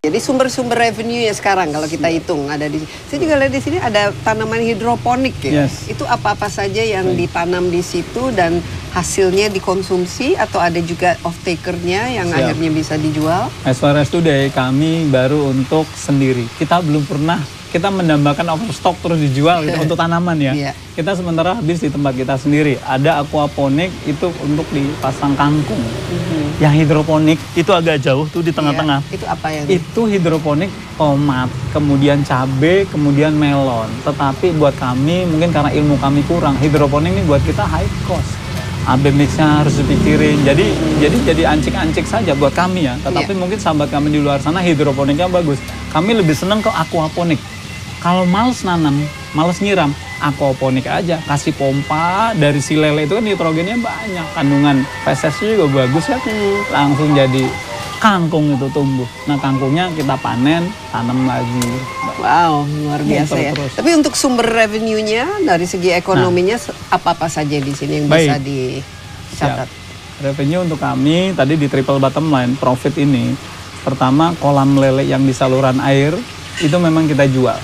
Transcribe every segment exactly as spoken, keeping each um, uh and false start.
Jadi sumber-sumber revenue ya sekarang kalau kita hitung ada di. Saya juga lihat di sini ada tanaman hidroponik ya. Yes. Itu apa-apa saja yang Baik. ditanam di situ dan hasilnya dikonsumsi atau ada juga off takernya yang Siap. akhirnya bisa dijual? As far as today, kami baru untuk sendiri. Kita belum pernah kita menambahkan overstock terus dijual gitu, untuk tanaman ya. Iya. Kita sementara habis di tempat kita sendiri. Ada aquaponik itu untuk dipasang kangkung. Mhm. Yang hidroponik itu agak jauh tuh di tengah-tengah. Iya. Itu apa yang? Itu hidroponik tomat, kemudian cabai, kemudian melon. Tetapi buat kami mungkin karena ilmu kami kurang, hidroponik ini buat kita high cost. A B mix-nya harus dipikirin. Jadi jadi jadi ancik-ancik saja buat kami ya. Tetapi Iya. mungkin sahabat kami di luar sana hidroponiknya bagus. Kami lebih senang ke aquaponik. Kalau males nanam, males nyiram, aquaponik aja. Kasih pompa dari si lele itu kan nitrogennya banyak. Kandungan fesesnya juga bagus ya. Langsung jadi kangkung itu tumbuh. Nah kangkungnya kita panen, tanam lagi. Wow, luar biasa Muter ya. terus. Tapi untuk sumber revenue-nya dari segi ekonominya apa-apa saja di sini yang bisa Baik. dicatat? Revenue untuk kami tadi di triple bottom line profit ini, pertama kolam lele yang di saluran air itu memang kita jual.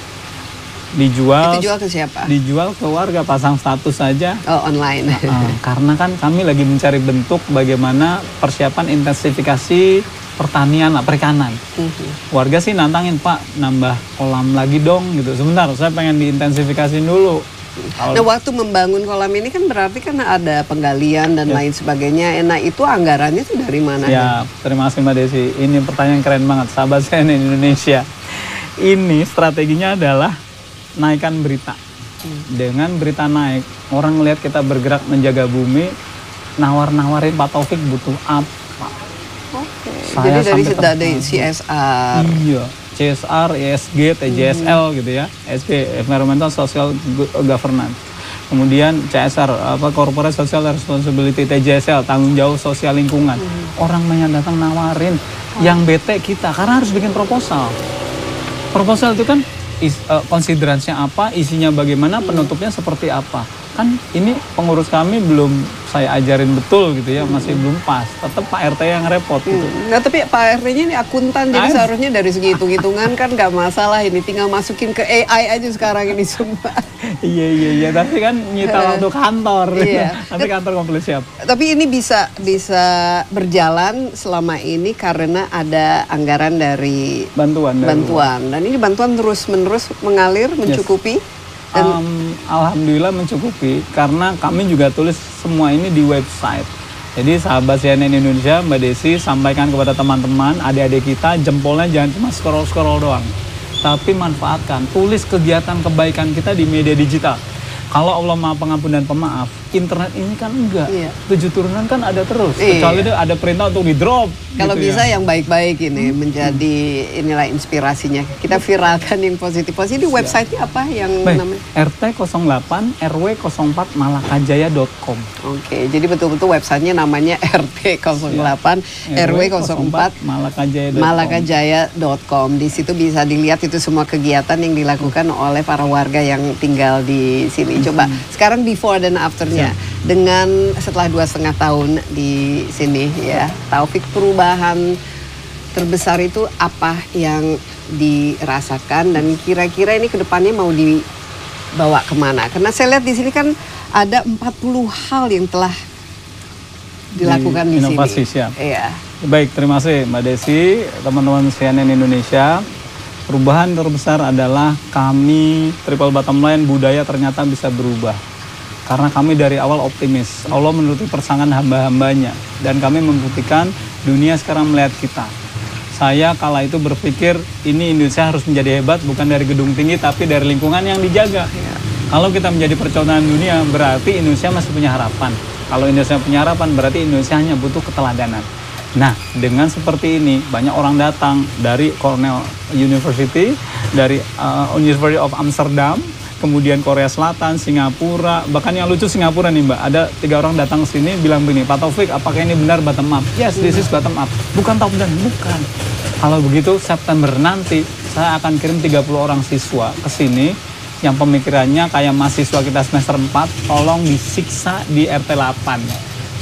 Dijual. Itu jual ke siapa? Dijual ke warga, pasang status saja. Oh, online. Uh, karena kan kami lagi mencari bentuk bagaimana persiapan intensifikasi pertanian lah, perikanan. Mhm. Warga sih nantangin, Pak, nambah kolam lagi dong gitu. Sebentar, saya pengen diintensifikasi dulu. Nah, waktu membangun kolam ini kan berarti kan ada penggalian dan Ya. lain sebagainya. Nah, itu anggarannya tuh dari mana? Ya, terima kasih Mbak Desi. Ini pertanyaan keren banget, sahabat saya di Indonesia. Ini strateginya adalah naikkan berita. Dengan berita naik, orang melihat kita bergerak menjaga bumi, nawar-nawarin Pak Taufik butuh apa. Oke. Saya Jadi dari sampai sudah ada terpadu. C S R. Iya, C S R, E S G, T J S L gitu ya, E S G, Environmental Social Governance. Kemudian C S R, apa Corporate Social Responsibility, T J S L, tanggung jawab sosial lingkungan. Orang banyak datang nawarin, yang bete kita karena harus bikin proposal. Proposal itu kan is, uh, konsideransinya apa, isinya bagaimana, penutupnya seperti apa. Kan ini pengurus kami belum saya ajarin betul gitu ya, masih belum pas. Tetap Pak R T yang repot gitu. Nah, tapi Pak R T-nya ini akuntan, jadi Ah. seharusnya dari segi hitung-hitungan kan nggak masalah ini. Tinggal masukin ke A I aja sekarang ini semua. Iya iya iya, tapi kan nyita waktu kantor. Iya. Tapi kantor komplit siap. Tapi ini bisa bisa berjalan selama ini karena ada anggaran dari Bantuan dari bantuan. Dan ini bantuan terus-menerus mengalir, mencukupi. Dan Um, Alhamdulillah mencukupi karena kami juga tulis semua ini di website. Jadi sahabat C N N Indonesia, Mbak Desi, sampaikan kepada teman-teman, adik-adik kita, jempolnya jangan cuma scroll-scroll doang. Tapi manfaatkan, tulis kegiatan kebaikan kita di media digital. Kalau Allah Maha Pengampun dan Pemaaf, internet ini kan enggak. Iya. Tujuh turunan kan ada terus. Iya. Kecuali itu ada perintah untuk di-drop. kalau gitu bisa ya. yang baik-baik ini menjadi inilah inspirasinya. Kita viralkan yang positif-positif. Di website-nya apa yang Baik, namanya? R T nol delapan R W nol empat malakajaya dot com. Oke, jadi betul-betul websitenya namanya R T nol delapan R W nol empat malakajaya dot com. malakajaya dot com. Di situ bisa dilihat itu semua kegiatan yang dilakukan oleh para warga yang tinggal di sini. Coba sekarang before dan afternya dengan setelah dua setengah tahun di sini ya, Taufik, perubahan terbesar itu apa yang dirasakan dan kira-kira ini kedepannya mau dibawa kemana? Karena saya lihat di sini kan ada empat puluh hal yang telah dilakukan di, inovasi, sini. siap. Iya. Baik, terima kasih Mbak Desi, teman-teman C N N Indonesia. Perubahan terbesar adalah kami Triple Bottom Line budaya ternyata bisa berubah. Karena kami dari awal optimis. Allah menuruti persangan hamba-hambanya. Dan kami membuktikan dunia sekarang melihat kita. Saya kala itu berpikir ini Indonesia harus menjadi hebat bukan dari gedung tinggi tapi dari lingkungan yang dijaga. Iya. Kalau kita menjadi percontohan dunia berarti Indonesia masih punya harapan. Kalau Indonesia punya harapan berarti Indonesia hanya butuh keteladanan. Nah, dengan seperti ini banyak orang datang dari Cornell University, dari uh, University of Amsterdam, kemudian Korea Selatan, Singapura, bahkan yang lucu Singapura nih Mbak, ada tiga orang datang ke sini bilang begini, Pak Taufik, apakah ini benar bottom up? Yes, this is bottom up. Bukan top down, bukan. Kalau begitu September nanti saya akan kirim tiga puluh orang siswa ke sini yang pemikirannya kayak mahasiswa kita semester empat, tolong disiksa di R T delapan.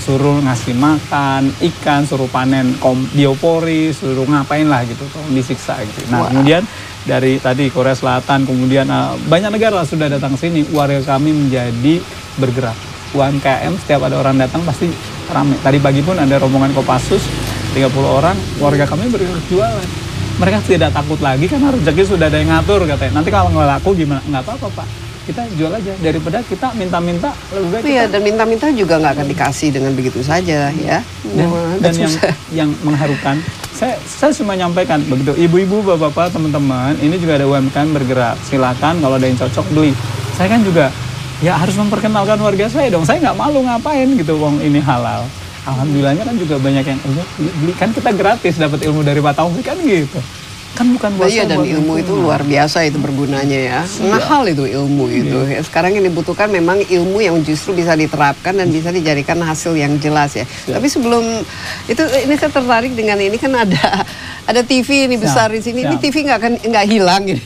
suruh ngasih makan ikan, suruh panen kom biopori, suruh ngapain lah gitu, tolong disiksa gitu. Nah, wow. Kemudian dari tadi Korea Selatan, kemudian uh, banyak negara sudah datang sini, warga kami menjadi bergerak. U M K M setiap ada orang datang pasti ramai. Tadi pagi pun ada rombongan Kopassus tiga puluh orang, warga kami bergerak jualan. Mereka tidak takut lagi karena rezeki sudah ada yang ngatur katanya. Nanti kalau nggak laku gimana? Nggak apa-apa Pak. Kita jual aja daripada kita minta-minta lebih baik. Iya, kita... dan minta-minta juga nggak akan dikasih dengan begitu saja ya. Dan, Wah, dan yang yang mengharukan, saya saya cuma nyampaikan begitu, ibu-ibu, bapak-bapak, teman-teman, ini juga ada U M K M bergerak. Silakan kalau ada yang cocok beli. Saya kan juga ya harus memperkenalkan warga saya dong. Saya nggak malu ngapain gitu, wong ini halal. Alhamdulillahnya kan juga banyak yang oh, beli, kan kita gratis dapat ilmu dari Pak Taufik kan gitu. Kan bukan buat iya, dan ilmu itu luar biasa itu bergunanya ya. Mahal itu ilmu itu. Iya. Sekarang yang dibutuhkan memang ilmu yang justru bisa diterapkan dan bisa dijadikan hasil yang jelas ya. Siap. Tapi sebelum itu ini saya tertarik dengan ini kan ada ada T V ini besar Siap. Di sini. Siap. Ini T V nggak akan nggak hilang ini.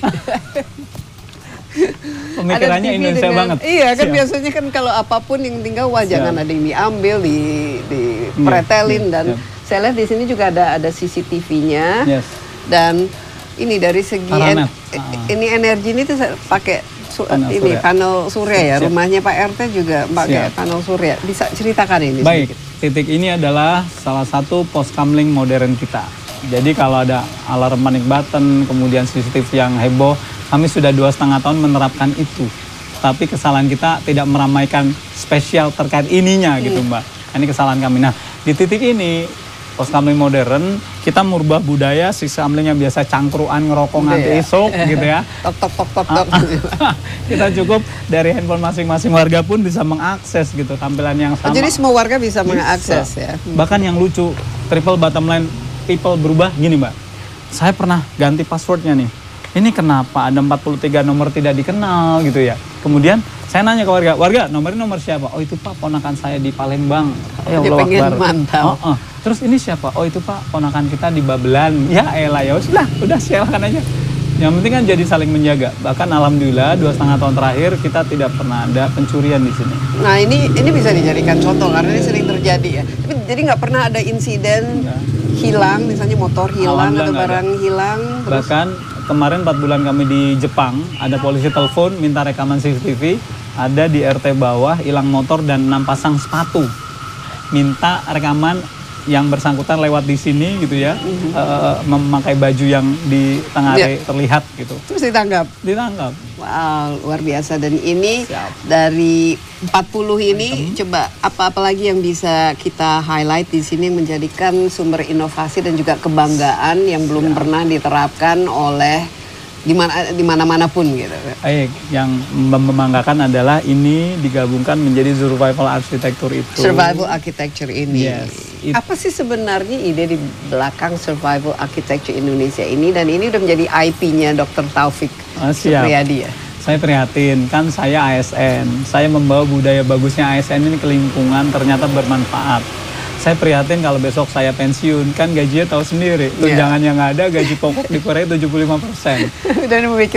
Pemikirannya Indonesia dengan, banget. Iya kan. Siap. Biasanya kan kalau apapun yang tinggal wah Siap. Jangan ada yang diambil, di dipretelin. Siap. Dan Siap. Saya lihat di sini juga ada ada C C T V-nya. Yes. Dan ini dari segi en, ah. ini energi ini tuh pakai su, panel ini surya. Panel surya ya. Siap. Rumahnya Pak R T juga pakai panel surya. Bisa ceritakan ini? Baik, sedikit. Titik ini adalah salah satu pos kamling modern kita. Jadi kalau ada alarm panic button, kemudian C C T V yang heboh, kami sudah dua setengah tahun menerapkan itu. Tapi kesalahan kita tidak meramaikan spesial terkait ininya hmm. gitu Mbak. Ini kesalahan kami. Nah di titik ini pos kamling modern, kita merubah budaya si kamling yang biasa cangkruan ngerokok nganti ya. Esok gitu ya. Tok tok tok tok tok. Kita cukup dari handphone masing-masing warga pun bisa mengakses gitu tampilan yang sama. Jadi semua warga bisa, bisa. mengakses ya. Bahkan yang lucu, triple bottom line people berubah gini Mbak. Saya pernah ganti passwordnya nih. Ini kenapa ada empat puluh tiga nomor tidak dikenal gitu ya. Kemudian saya nanya ke warga, warga nomornya nomor siapa? Oh itu Pak ponakan saya di Palembang. Ya Allah Akbar. Mantap. Oh, oh. Terus ini siapa? Oh itu Pak ponakan kita di Babelan. Ya elah ya sudah, udah silakan aja. Yang penting kan jadi saling menjaga. Bahkan alhamdulillah dua setengah tahun terakhir kita tidak pernah ada pencurian di sini. Nah ini ini bisa dijadikan contoh karena ini sering terjadi ya. Tapi jadi nggak pernah ada insiden nah. hilang, misalnya motor hilang atau barang ada. hilang. Terus... Bahkan kemarin empat bulan kami di Jepang, ada polisi telepon minta rekaman C C T V, ada di R T bawah hilang motor dan enam pasang sepatu. Minta rekaman yang bersangkutan lewat di sini gitu ya, mm-hmm. uh, memakai baju yang di tengah yeah. terlihat gitu. Terus ditangkap? Ditangkap. Wow, luar biasa. Dan ini Siap. dari empat puluh ini, Item. coba apa-apa lagi yang bisa kita highlight di sini menjadikan sumber inovasi dan juga kebanggaan yang belum Siap. pernah diterapkan oleh di mana di mana-mana pun gitu. Baik, yang membanggakan adalah ini digabungkan menjadi survival architecture itu. Survival architecture ini. Yes, it... Apa sih sebenarnya ide di belakang survival architecture Indonesia ini, dan ini udah menjadi I P-nya Doktor Taufik oh, Supriyadi ya? Saya prihatin, kan saya A S N. Saya membawa budaya bagusnya A S N ini ke lingkungan ternyata bermanfaat. Saya prihatin kalau besok saya pensiun, kan gajinya tahu sendiri. Tunjangan yeah. yang ada, gaji pokok di Korea tujuh puluh lima persen. Dan